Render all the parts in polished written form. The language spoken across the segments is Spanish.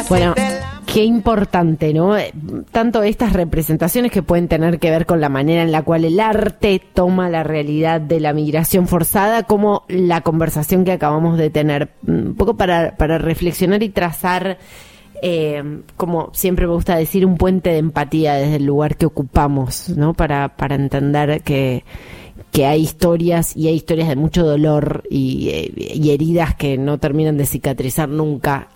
Bueno, qué importante, ¿no? Tanto estas representaciones que pueden tener que ver con la manera en la cual el arte toma la realidad de la migración forzada, como la conversación que acabamos de tener, un poco para reflexionar y trazar, como siempre me gusta decir, un puente de empatía desde el lugar que ocupamos, ¿no? Para entender que hay historias, y hay historias de mucho dolor y heridas que no terminan de cicatrizar nunca,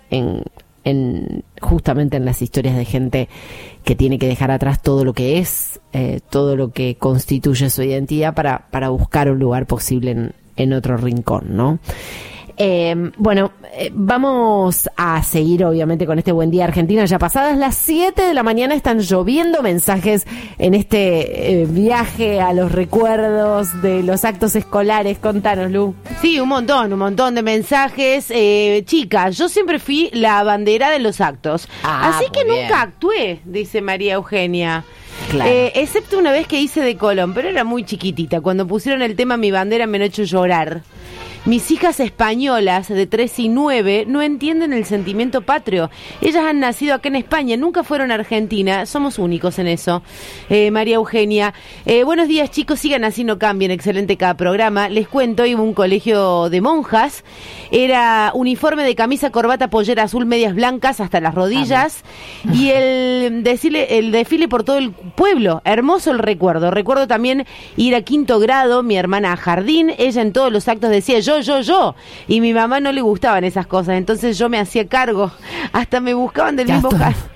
justamente en las historias de gente que tiene que dejar atrás todo lo que es, todo lo que constituye su identidad para buscar un lugar posible en otro rincón, ¿no? Bueno, vamos a seguir obviamente con este Buen Día Argentina. Ya pasadas las 7 de la mañana están lloviendo mensajes en este viaje a los recuerdos de los actos escolares. Contanos, Lu. Sí, un montón de mensajes. Chicas, yo siempre fui la bandera de los actos. Así que nunca actué, dice María Eugenia. Claro. Excepto una vez que hice de Colón, pero era muy chiquitita. Cuando pusieron el tema Mi bandera me han hecho llorar. Mis hijas españolas de 3 y 9 no entienden el sentimiento patrio. Ellas han nacido acá en España, nunca fueron a Argentina. Somos únicos en eso. María Eugenia. Buenos días, chicos. Sigan así, no cambien. Excelente cada programa. Les cuento, iba a un colegio de monjas. Era uniforme de camisa, corbata, pollera azul, medias blancas hasta las rodillas. Y el desfile por todo el pueblo. Hermoso el recuerdo. Recuerdo también ir a 5º grado, mi hermana a jardín. Ella en todos los actos decía yo. Y mi mamá no le gustaban esas cosas, entonces yo me hacía cargo. Hasta me buscaban del mismo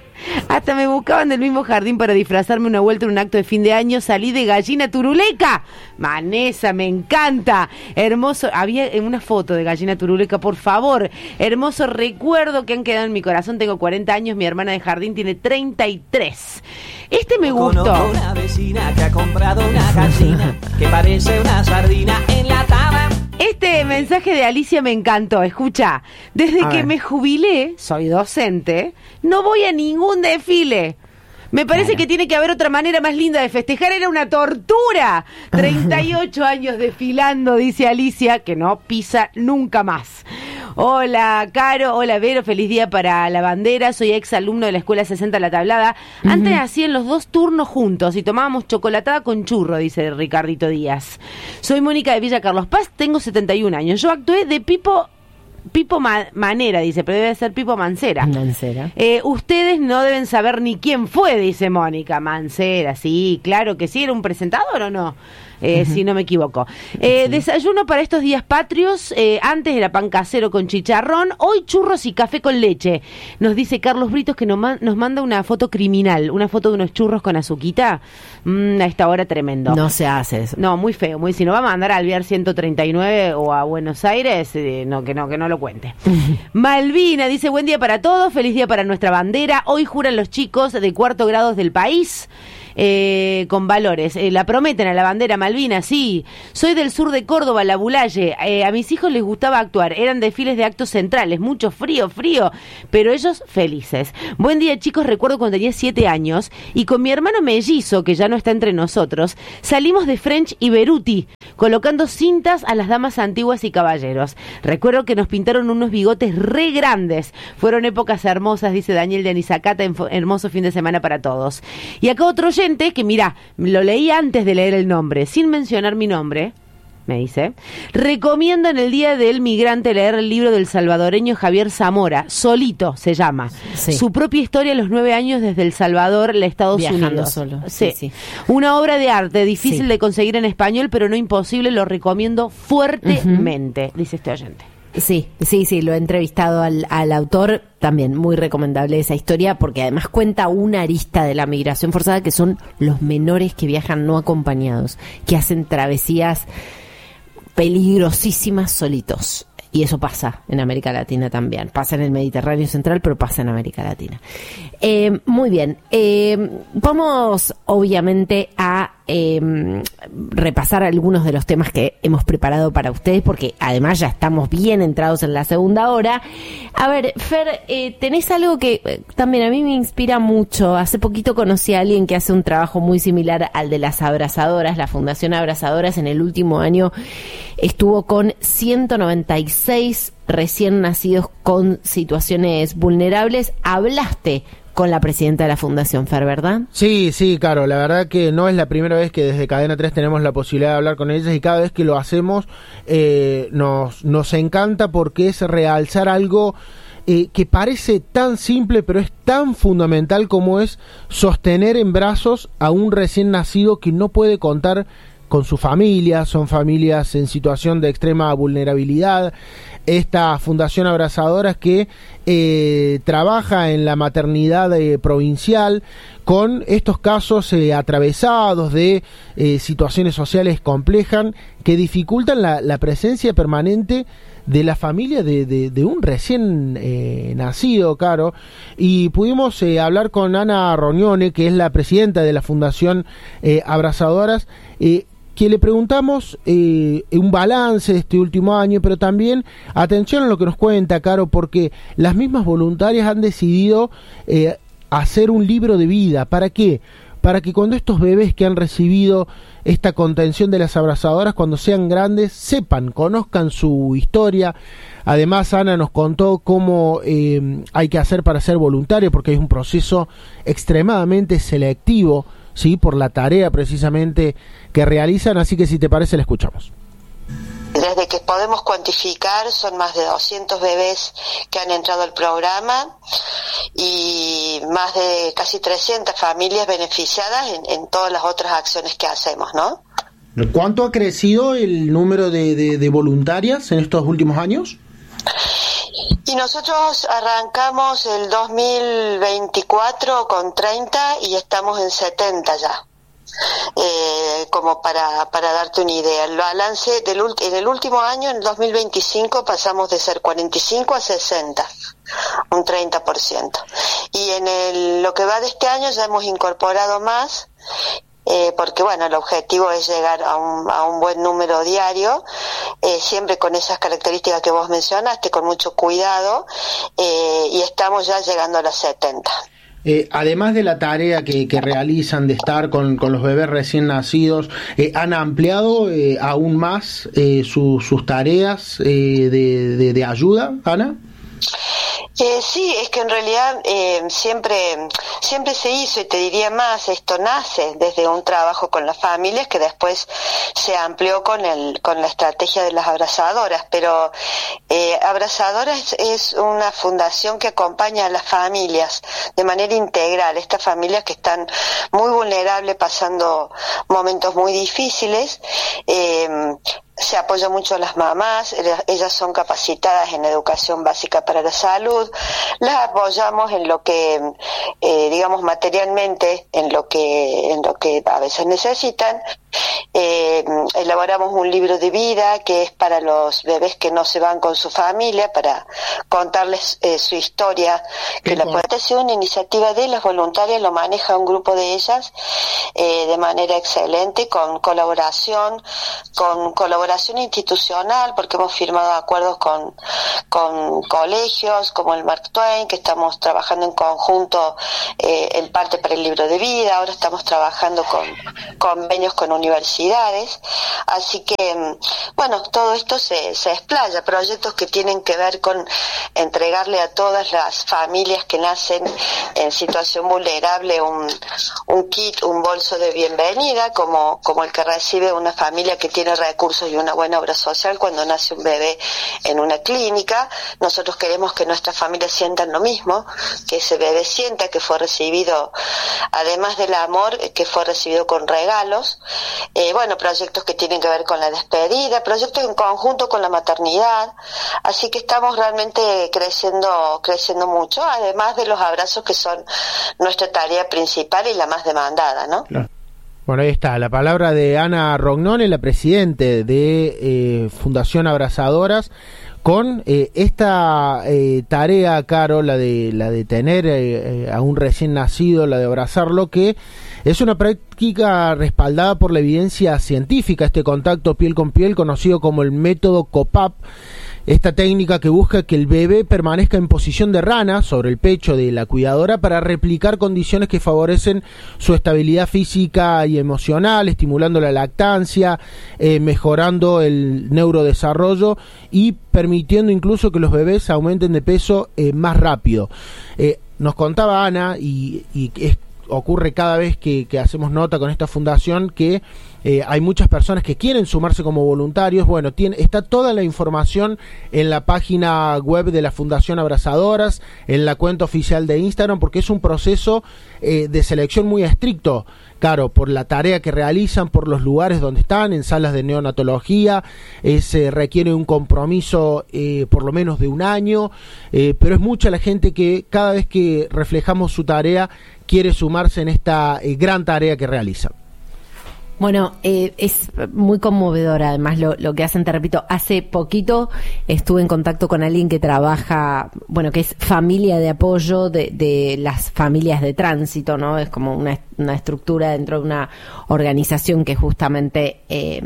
jardín para disfrazarme una vuelta en un acto de fin de año. Salí de gallina turuleca. Manesa, me encanta. Hermoso. Había una foto de gallina turuleca, por favor. Hermoso recuerdo que han quedado en mi corazón. Tengo 40 años, mi hermana de jardín tiene 33. Este me gustó. Conozco una vecina que ha comprado una gallina que parece una sardina enlatada. Este mensaje de Alicia me encantó. Escucha, desde que me jubilé, soy docente, no voy a ningún desfile. Me parece que tiene que haber otra manera más linda de festejar. Era una tortura. 38 años desfilando, dice Alicia, que no pisa nunca más. Hola, Caro. Hola, Vero. Feliz día para la bandera. Soy ex alumno de la Escuela 60 La Tablada. Antes hacían los 2 turnos juntos y tomábamos chocolatada con churro, dice Ricardito Díaz. Soy Mónica de Villa Carlos Paz. Tengo 71 años. Yo actué de Pipo Manera, dice, pero debe ser Pipo Mancera. Ustedes no deben saber ni quién fue, dice Mónica. Mancera, sí, claro que sí. ¿Era un presentador o no? Si no me equivoco. Desayuno para estos días patrios. Antes era pan casero con chicharrón. Hoy churros y café con leche. Nos dice Carlos Britos que nos manda una foto criminal. Una foto de unos churros con azuquita. A esta hora tremendo. No se hace eso. No, muy feo. Si nos va a mandar a Alvear 139 o a Buenos Aires, que no lo cuente. Malvina dice, buen día para todos. Feliz día para nuestra bandera. Hoy juran los chicos de 4º grado del país. Con valores, la prometen a la bandera. Malvina, sí. Soy del sur de Córdoba, La Bulaye. A mis hijos les gustaba actuar, eran desfiles de actos centrales, mucho frío, pero ellos felices. Buen día, chicos. Recuerdo cuando tenía 7 años y con mi hermano mellizo, que ya no está entre nosotros, salimos de French y Beruti colocando cintas a las damas antiguas y caballeros. Recuerdo que nos pintaron unos bigotes re grandes. Fueron épocas hermosas, dice Daniel de Anisacata. Hermoso fin de semana para todos. Y acá otro que mira, lo leí antes de leer el nombre, sin mencionar mi nombre, me dice, recomiendo en el Día del Migrante leer el libro del salvadoreño Javier Zamora, Solito se llama, su propia historia a los 9 años desde El Salvador a Estados Unidos. Solo. Sí. Una obra de arte, difícil de conseguir en español, pero no imposible, lo recomiendo fuertemente, dice este oyente. Sí, lo he entrevistado al autor, también muy recomendable esa historia, porque además cuenta una arista de la migración forzada, que son los menores que viajan no acompañados, que hacen travesías peligrosísimas solitos. Y eso pasa en América Latina también. Pasa en el Mediterráneo Central, pero pasa en América Latina. Muy bien. Vamos, obviamente, a repasar algunos de los temas que hemos preparado para ustedes, porque además ya estamos bien entrados en la segunda hora. A ver, Fer, tenés algo que también a mí me inspira mucho. Hace poquito conocí a alguien que hace un trabajo muy similar al de las abrazadoras, la Fundación Abrazadoras. En el último año estuvo con 196 recién nacidos con situaciones vulnerables. Hablaste con la presidenta de la Fundación, Fer, ¿verdad? Sí, Caro, la verdad que no es la primera vez que desde Cadena 3 tenemos la posibilidad de hablar con ellas, y cada vez que lo hacemos nos encanta, porque es realzar algo que parece tan simple, pero es tan fundamental, como es sostener en brazos a un recién nacido que no puede contar con su familia. Son familias en situación de extrema vulnerabilidad. Esta Fundación Abrazadoras, que trabaja en la maternidad provincial con estos casos atravesados de situaciones sociales complejas que dificultan la presencia permanente de la familia de un recién nacido, Caro. Y pudimos hablar con Ana Rognone, que es la presidenta de la Fundación Abrazadoras, que le preguntamos un balance de este último año, pero también atención a lo que nos cuenta, Caro, porque las mismas voluntarias han decidido hacer un libro de vida. ¿Para qué? Para que cuando estos bebés que han recibido esta contención de las abrazadoras, cuando sean grandes, sepan, conozcan su historia. Además, Ana nos contó cómo hay que hacer para ser voluntario, porque es un proceso extremadamente selectivo, ¿sí?, por la tarea precisamente que realizan. Así que, si te parece, la escuchamos. Desde que podemos cuantificar, son más de 200 bebés que han entrado al programa y más de casi 300 familias beneficiadas en todas las otras acciones que hacemos, ¿no? ¿Cuánto ha crecido el número de voluntarias en estos últimos años? Y nosotros arrancamos el 2024 con 30 y estamos en 70 ya. Como para darte una idea, el balance en el último año, en el 2025, pasamos de ser 45 a 60, un 30%. Y en lo que va de este año ya hemos incorporado más, porque bueno, el objetivo es llegar a un buen número diario, siempre con esas características que vos mencionaste, con mucho cuidado, y estamos ya llegando a las 70. Además de la tarea que realizan de estar con los bebés recién nacidos, ¿han ampliado aún más sus tareas de ayuda, Ana? Sí, es que en realidad siempre se hizo, y te diría más, esto nace desde un trabajo con las familias que después se amplió con la estrategia de las abrazadoras, pero Abrazadoras es una fundación que acompaña a las familias de manera integral, estas familias que están muy vulnerables, pasando momentos muy difíciles. Se apoya mucho a las mamás, ellas son capacitadas en educación básica para la salud, las apoyamos en lo que, digamos, materialmente, en lo que a veces necesitan. Elaboramos un libro de vida que es para los bebés que no se van con su familia, para contarles su historia, que la puede ser una iniciativa de las voluntarias, lo maneja un grupo de ellas de manera excelente, con colaboración institucional, porque hemos firmado acuerdos con colegios como el Mark Twain, que estamos trabajando en conjunto en parte para el libro de vida. Ahora estamos trabajando con convenios con universidades, así que bueno, todo esto se explaya, proyectos que tienen que ver con entregarle a todas las familias que nacen en situación vulnerable un kit, un bolso de bienvenida, como el que recibe una familia que tiene recursos y una buena obra social cuando nace un bebé en una clínica. Nosotros queremos que nuestras familias sientan lo mismo, que ese bebé sienta que fue recibido, además del amor, que fue recibido con regalos. Bueno, proyectos que tienen que ver con la despedida, proyectos en conjunto con la maternidad, así que estamos realmente creciendo mucho, además de los abrazos, que son nuestra tarea principal y la más demandada, ¿no? Claro. Bueno, ahí está la palabra de Ana Rognone, la presidente de Fundación Abrazadoras, con esta tarea, Caro, la de tener a un recién nacido, la de abrazarlo, que es una práctica respaldada por la evidencia científica, este contacto piel con piel, conocido como el método COPAP. Esta técnica que busca que el bebé permanezca en posición de rana sobre el pecho de la cuidadora para replicar condiciones que favorecen su estabilidad física y emocional, estimulando la lactancia, mejorando el neurodesarrollo y permitiendo incluso que los bebés aumenten de peso más rápido. Nos contaba Ana, y ocurre cada vez que hacemos nota con esta fundación, que hay muchas personas que quieren sumarse como voluntarios. Bueno, está toda la información en la página web de la Fundación Abrazadoras, en la cuenta oficial de Instagram, porque es un proceso de selección muy estricto, claro, por la tarea que realizan, por los lugares donde están, en salas de neonatología. Se requiere un compromiso por lo menos de un año, pero es mucha la gente que cada vez que reflejamos su tarea quiere sumarse en esta gran tarea que realizan. Bueno, es muy conmovedor además lo que hacen. Te repito, hace poquito estuve en contacto con alguien que trabaja, bueno, que es familia de apoyo de las familias de tránsito, ¿no? Es como una estructura dentro de una organización que justamente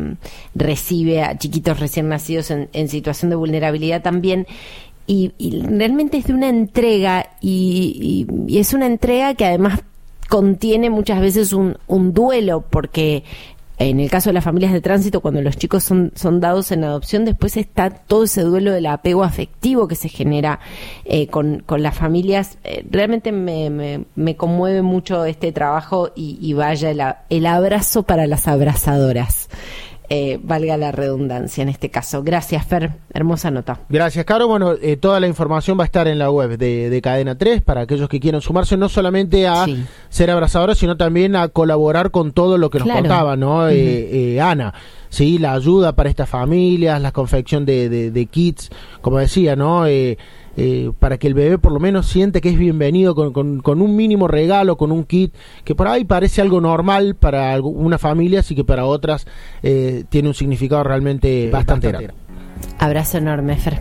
recibe a chiquitos recién nacidos en situación de vulnerabilidad también. Y realmente es de una entrega y es una entrega que además contiene muchas veces un duelo, porque en el caso de las familias de tránsito, cuando los chicos son dados en adopción, después está todo ese duelo del apego afectivo que se genera con las familias. Realmente me conmueve mucho este trabajo y vaya el abrazo para las abrazadoras. Valga la redundancia en este caso. Gracias, Fer, hermosa nota. Gracias, Caro. Bueno, toda la información va a estar en la web de Cadena 3 para aquellos que quieran sumarse no solamente a ser abrazadores, sino también a colaborar con todo lo que nos contaba, ¿no? Ana, sí, la ayuda para estas familias, la confección de kits, como decía, ¿no? Para que el bebé por lo menos siente que es bienvenido con un mínimo regalo, con un kit, que por ahí parece algo normal para una familia, así que para otras tiene un significado realmente bastante grande. Abrazo enorme, Fer.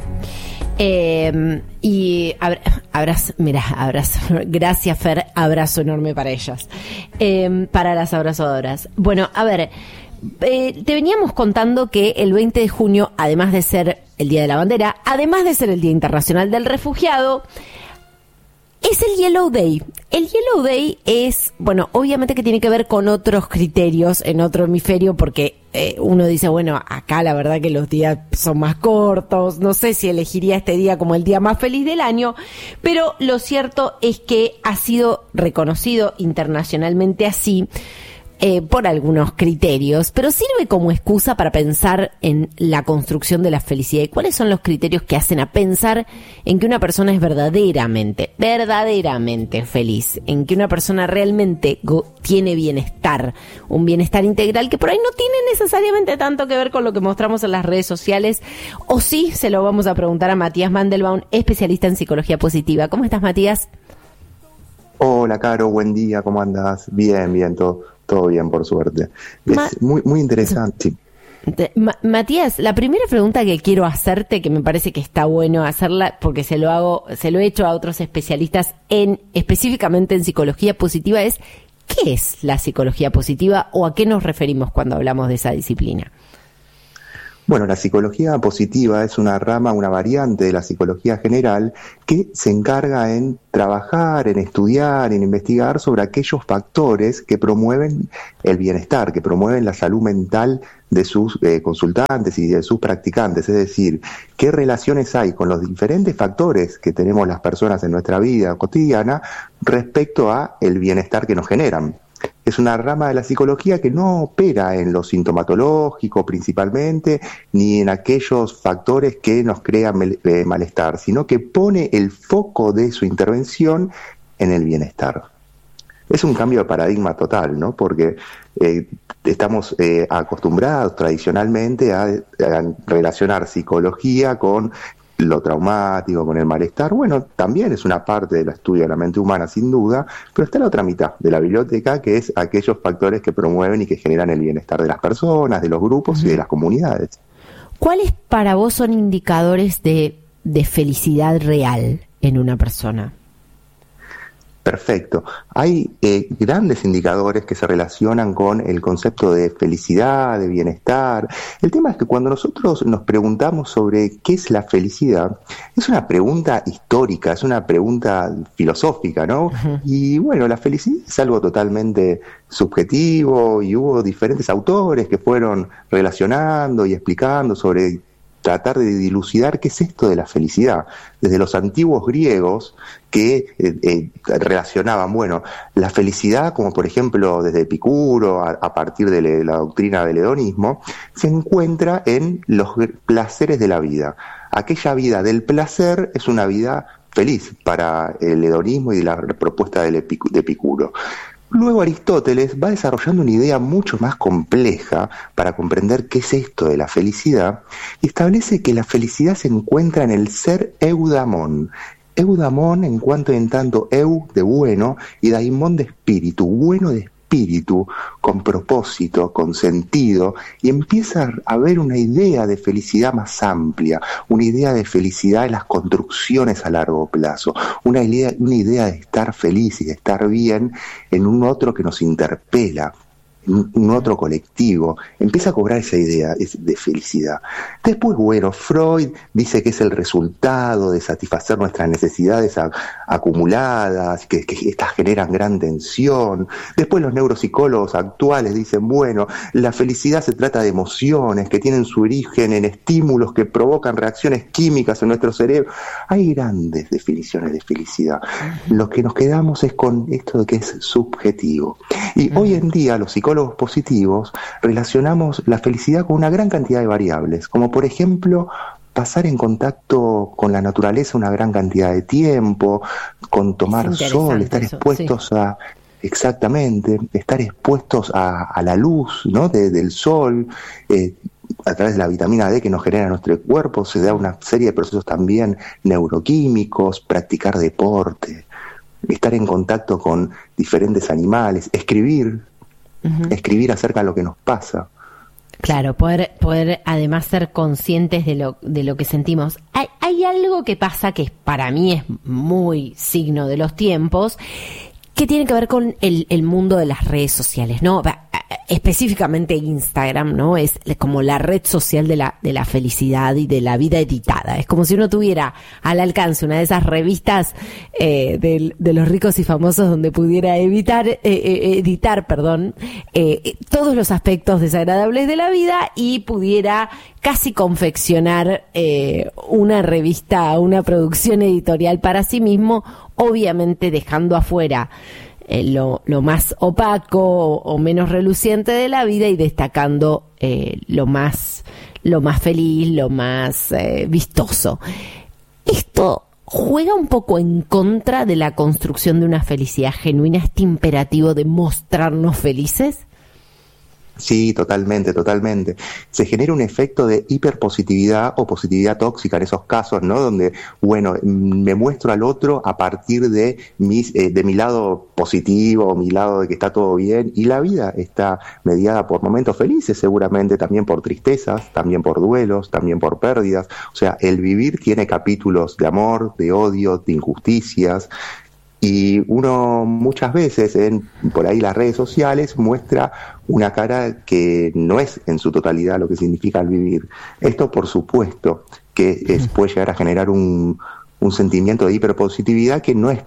Y abrazo, gracias, Fer, abrazo enorme para ellas, para las abrazadoras. Bueno, a ver, te veníamos contando que el 20 de junio, además de ser el Día de la Bandera, además de ser el Día Internacional del Refugiado, es el Yellow Day. El Yellow Day es, bueno, obviamente que tiene que ver con otros criterios en otro hemisferio, porque uno dice, bueno, acá la verdad que los días son más cortos, no sé si elegiría este día como el día más feliz del año, pero lo cierto es que ha sido reconocido internacionalmente así, por algunos criterios, pero sirve como excusa para pensar en la construcción de la felicidad. ¿Y cuáles son los criterios que hacen a pensar en que una persona es verdaderamente feliz? En que una persona realmente tiene bienestar, un bienestar integral que por ahí no tiene necesariamente tanto que ver con lo que mostramos en las redes sociales. O sí, se lo vamos a preguntar a Matías Mandelbaum, especialista en psicología positiva. ¿Cómo estás, Matías? Hola, Caro, buen día, ¿cómo andás? Bien, todo bien, por suerte. Es muy interesante. Matías, la primera pregunta que quiero hacerte, que me parece que está bueno hacerla, porque se lo he hecho a otros especialistas específicamente en psicología positiva, es ¿qué es la psicología positiva o a qué nos referimos cuando hablamos de esa disciplina? Bueno, la psicología positiva es una rama, una variante de la psicología general que se encarga en trabajar, en estudiar, en investigar sobre aquellos factores que promueven el bienestar, que promueven la salud mental de sus consultantes y de sus practicantes. Es decir, qué relaciones hay con los diferentes factores que tenemos las personas en nuestra vida cotidiana respecto a el bienestar que nos generan. Es una rama de la psicología que no opera en lo sintomatológico principalmente, ni en aquellos factores que nos crean malestar, sino que pone el foco de su intervención en el bienestar. Es un cambio de paradigma total, ¿no? Porque estamos acostumbrados tradicionalmente a relacionar psicología con lo traumático, con el malestar. Bueno, también es una parte del estudio de la mente humana, sin duda, pero está la otra mitad de la biblioteca, que es aquellos factores que promueven y que generan el bienestar de las personas, de los grupos y de las comunidades. ¿Cuáles para vos son indicadores de felicidad real en una persona? Perfecto. Hay grandes indicadores que se relacionan con el concepto de felicidad, de bienestar. El tema es que cuando nosotros nos preguntamos sobre qué es la felicidad, es una pregunta histórica, es una pregunta filosófica, ¿no? Uh-huh. Y bueno, la felicidad es algo totalmente subjetivo y hubo diferentes autores que fueron relacionando y explicando sobre tratar de dilucidar qué es esto de la felicidad. Desde los antiguos griegos que relacionaban, bueno, la felicidad, como por ejemplo desde Epicuro, a partir de la doctrina del hedonismo, se encuentra en los placeres de la vida. Aquella vida del placer es una vida feliz para el hedonismo y la propuesta de Epicuro. Luego Aristóteles va desarrollando una idea mucho más compleja para comprender qué es esto de la felicidad y establece que la felicidad se encuentra en el ser eudamón. Eudamón en cuanto en tanto eu de bueno y daimón de espíritu, bueno de espíritu, con propósito, con sentido, y empieza a haber una idea de felicidad más amplia, una idea de felicidad en las construcciones a largo plazo, una idea de estar feliz y de estar bien en un otro que nos interpela, un otro colectivo, empieza a cobrar esa idea de felicidad. Después, bueno, Freud dice que es el resultado de satisfacer nuestras necesidades acumuladas, que estas generan gran tensión. Después los neuropsicólogos actuales dicen, bueno, la felicidad se trata de emociones que tienen su origen en estímulos que provocan reacciones químicas en nuestro cerebro. Hay grandes definiciones de felicidad. Lo que nos quedamos es con esto de que es subjetivo. Y hoy en día los psicólogos positivos relacionamos la felicidad con una gran cantidad de variables, como por ejemplo pasar en contacto con la naturaleza una gran cantidad de tiempo, con tomar sol, estar expuestos a... Exactamente, estar expuestos a la luz, ¿no? del sol, a través de la vitamina D que nos genera nuestro cuerpo, se da una serie de procesos también neuroquímicos, practicar deporte, estar en contacto con diferentes animales, escribir acerca de lo que nos pasa. Claro, poder además ser conscientes de lo que sentimos. Hay algo que pasa que para mí es muy signo de los tiempos, que tiene que ver con el mundo de las redes sociales, ¿no? Específicamente Instagram, ¿no? Es como la red social de la felicidad y de la vida editada. Es como si uno tuviera al alcance una de esas revistas de los ricos y famosos donde pudiera editar todos los aspectos desagradables de la vida y pudiera casi confeccionar una revista, una producción editorial para sí mismo, obviamente dejando afuera lo más opaco o menos reluciente de la vida y destacando lo más feliz, lo más vistoso. Esto juega un poco en contra de la construcción de una felicidad genuina, este imperativo de mostrarnos felices. Sí, totalmente. Se genera un efecto de hiperpositividad o positividad tóxica en esos casos, ¿no? Donde, bueno, me muestro al otro a partir de mi lado positivo, mi lado de que está todo bien, y la vida está mediada por momentos felices, seguramente también por tristezas, también por duelos, también por pérdidas. O sea, el vivir tiene capítulos de amor, de odio, de injusticias. Y uno muchas veces por ahí las redes sociales muestra una cara que no es en su totalidad lo que significa el vivir. Esto, por supuesto, que puede llegar a generar un sentimiento de hiperpositividad que no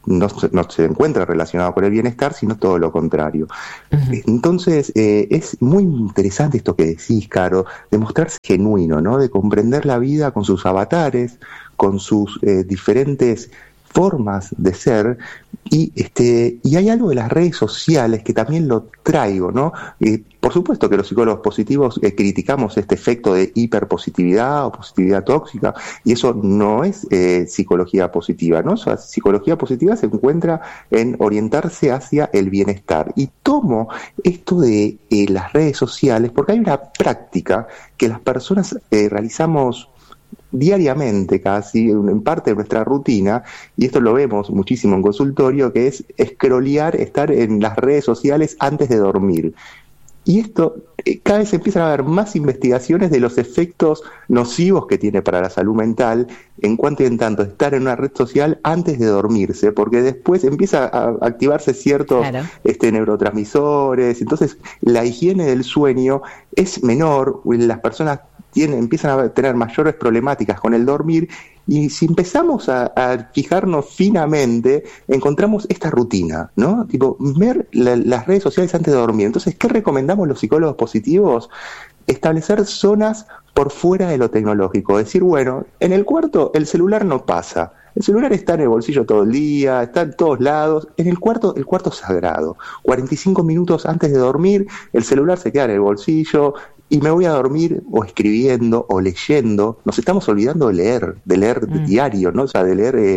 se encuentra relacionado con el bienestar, sino todo lo contrario. Entonces, es muy interesante esto que decís, Caro, de mostrarse genuino, ¿no? De comprender la vida con sus avatares, con sus diferentes formas de ser, y hay algo de las redes sociales que también lo traigo, ¿no? Por supuesto que los psicólogos positivos criticamos este efecto de hiperpositividad o positividad tóxica, y eso no es psicología positiva, ¿no? O sea, psicología positiva se encuentra en orientarse hacia el bienestar. Y tomo esto de las redes sociales porque hay una práctica que las personas realizamos diariamente, casi en parte de nuestra rutina, y esto lo vemos muchísimo en consultorio, que es scrollear, estar en las redes sociales antes de dormir. Y esto, cada vez empiezan a haber más investigaciones de los efectos nocivos que tiene para la salud mental en cuanto y en tanto estar en una red social antes de dormirse, porque después empieza a activarse ciertos neurotransmisores, entonces la higiene del sueño es menor, las personas empiezan a tener mayores problemáticas con el dormir, y si empezamos a fijarnos finamente, encontramos esta rutina, ¿no? Tipo, ver las redes sociales antes de dormir. Entonces, ¿qué recomendamos los psicólogos positivos? Establecer zonas por fuera de lo tecnológico. Decir, bueno, en el cuarto el celular no pasa. El celular está en el bolsillo todo el día, está en todos lados. En el cuarto es sagrado. 45 minutos antes de dormir, el celular se queda en el bolsillo, y me voy a dormir o escribiendo o leyendo. Nos estamos olvidando de leer diario, ¿no? O sea, de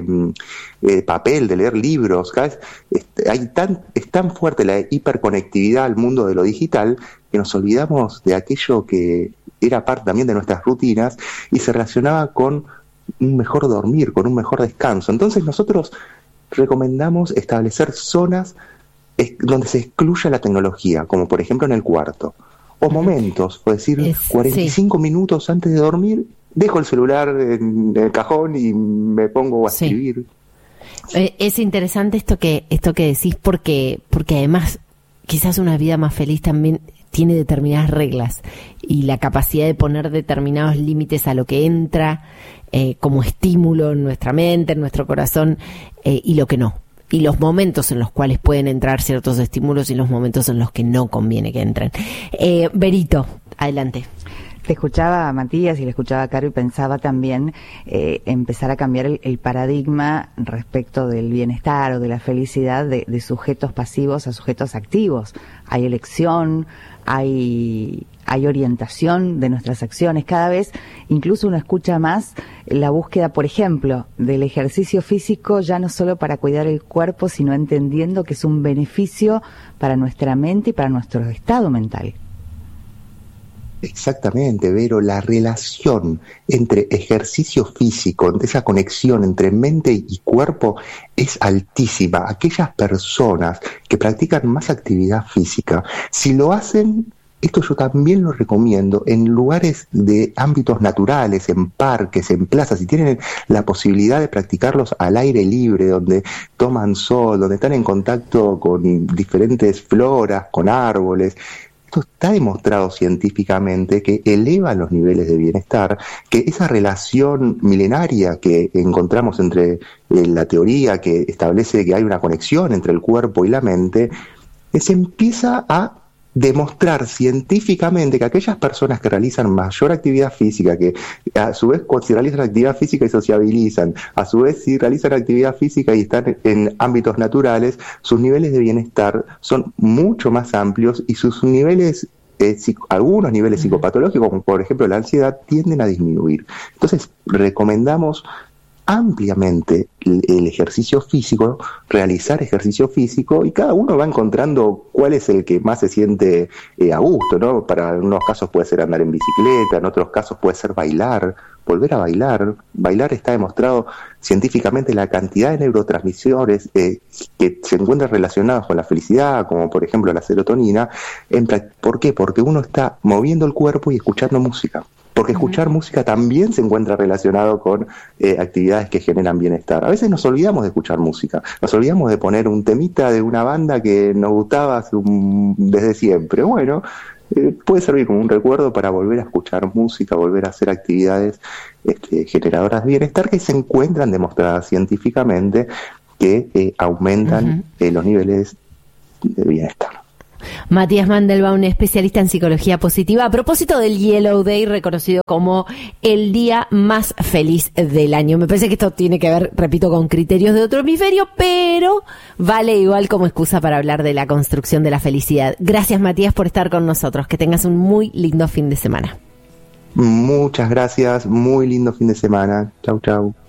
leer papel, de leer libros. Cada vez es tan fuerte la hiperconectividad al mundo de lo digital que nos olvidamos de aquello que era parte también de nuestras rutinas y se relacionaba con un mejor dormir, con un mejor descanso. Entonces nosotros recomendamos establecer zonas donde se excluya la tecnología, como por ejemplo en el cuarto. O momentos, es decir, 45 minutos antes de dormir, dejo el celular en el cajón y me pongo a escribir. Es interesante esto que decís porque además quizás una vida más feliz también tiene determinadas reglas y la capacidad de poner determinados límites a lo que entra como estímulo en nuestra mente, en nuestro corazón y lo que no. Y los momentos en los cuales pueden entrar ciertos estímulos y los momentos en los que no conviene que entren. Berito, adelante. Te escuchaba, Matías, y le escuchaba a Caro, y pensaba también empezar a cambiar el paradigma respecto del bienestar o de la felicidad de sujetos pasivos a sujetos activos. Hay elección, hay orientación de nuestras acciones. Cada vez incluso uno escucha más la búsqueda, por ejemplo, del ejercicio físico, ya no solo para cuidar el cuerpo, sino entendiendo que es un beneficio para nuestra mente y para nuestro estado mental. Exactamente, Vero, la relación entre ejercicio físico, entre esa conexión entre mente y cuerpo es altísima. Aquellas personas que practican más actividad física, si lo hacen, esto yo también lo recomiendo, en lugares de ámbitos naturales, en parques, en plazas, si tienen la posibilidad de practicarlos al aire libre, donde toman sol, donde están en contacto con diferentes floras, con árboles. Esto está demostrado científicamente que eleva los niveles de bienestar, que esa relación milenaria que encontramos entre la teoría que establece que hay una conexión entre el cuerpo y la mente, se empieza a demostrar científicamente que aquellas personas que realizan mayor actividad física, que a su vez si realizan actividad física y sociabilizan, a su vez si realizan actividad física y están en ámbitos naturales, sus niveles de bienestar son mucho más amplios y sus niveles, algunos niveles psicopatológicos, como por ejemplo la ansiedad, tienden a disminuir. Entonces recomendamos ampliamente el ejercicio físico, realizar ejercicio físico, y cada uno va encontrando cuál es el que más se siente a gusto, ¿no? Para unos casos puede ser andar en bicicleta, en otros casos puede ser bailar, volver a bailar. Bailar está demostrado científicamente la cantidad de neurotransmisores que se encuentran relacionados con la felicidad, como por ejemplo la serotonina. ¿Por qué? Porque uno está moviendo el cuerpo y escuchando música. Porque escuchar música también se encuentra relacionado con actividades que generan bienestar. A veces nos olvidamos de escuchar música, nos olvidamos de poner un temita de una banda que nos gustaba desde siempre. Bueno, puede servir como un recuerdo para volver a escuchar música, volver a hacer actividades generadoras de bienestar que se encuentran demostradas científicamente que aumentan los niveles de bienestar. Matías Mandelbaum, especialista en psicología positiva, a propósito del Yellow Day, reconocido como el día más feliz del año. Me parece que esto tiene que ver, repito, con criterios de otro hemisferio, pero vale igual como excusa para hablar de la construcción de la felicidad. Gracias, Matías, por estar con nosotros. Que tengas un muy lindo fin de semana. Muchas gracias, muy lindo fin de semana. Chau, chau.